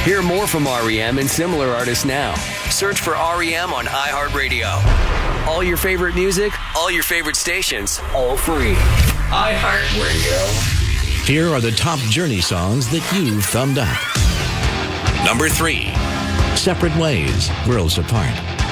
Hear more from REM and similar artists now. Search for REM on iHeartRadio. All your favorite music, all your favorite stations, all free. iHeartRadio. Here are the top Journey songs that you thumbed up. Number 3, Separate Ways, Worlds Apart.